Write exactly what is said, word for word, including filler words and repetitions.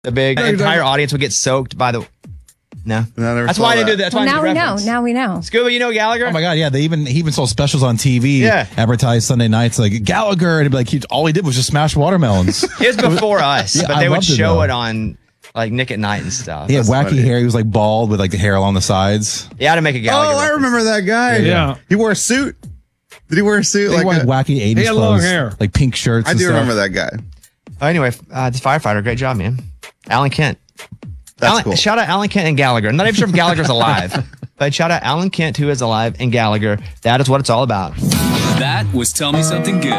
The big No, entire no. audience would get soaked by the. No, No, I never that's saw why I didn't that. do that. That's Well, why I now didn't we do know. reference. Now we know. Scuba, you know Gallagher? Oh my God, yeah. They even he even saw specials on T V. Yeah. Advertised Sunday nights like Gallagher, and he'd be like, he, all he did was just smash watermelons. It was before us, Yeah, but I they would loved it, show though. it on like Nick at Night and stuff. He had wacky funny. hair. He was like bald with like the hair along the sides. Yeah, to make a Gallagher. Oh, I reference. remember that guy. Yeah. He wore a suit. Did he wear a suit? He Like wore like a- wacky eighties He had clothes, long hair. like pink shirts. I and do stuff. remember that guy. Oh, anyway, uh, the firefighter, great job, man. Alan Kent. That's Alan, cool. Shout out Alan Kent and Gallagher. I'm not even sure if Gallagher's alive, but shout out Alan Kent, who is alive, and Gallagher. That is what it's all about. That was Tell Me Something Good.